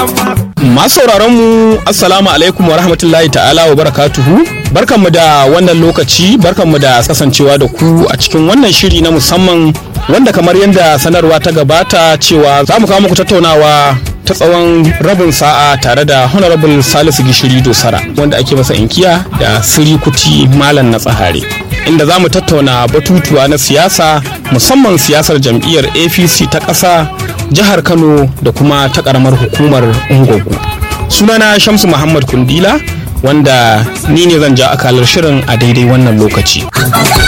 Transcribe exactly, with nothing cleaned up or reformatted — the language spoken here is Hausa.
Masu sauraron mu assalamu alaikum wa rahmatullahi ta'ala wa barakatuhu. Barkanmu da wannan lokaci, barkanmu da kasancewa da ku a cikin wannan shiri na musamman wanda kamar yadda sanarwa ta gabata cewa za mu kawo muku tattaunawa ta tsawon rabin sa'a tare da Honorable Salisu Gishiri Dosara wanda ake masa inkiya da Siri Kuti Malam na Tsahare, inda za mu tattauna batutuwa na siyasa musamman siyasar jam'iyyar A P C ta ƙasa, jihar Kano da kuma ta ƙaramar hukumar Ungogo. Sunana Shamsu Muhammad Kundila wanda ni ne zan ja akalar shirin a daidai wannan lokaci.